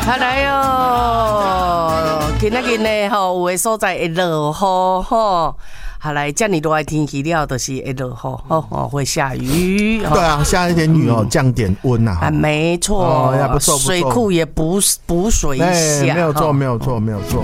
好来哦，今仔日呢吼，有的所在会落雨吼。好来，这么热的天气了，就是会落雨哦，会下雨。 对啊，下一点雨哦，降点温呐。 啊，没错， 不错， 水库也补水一下。 没有错，没有错，没有错。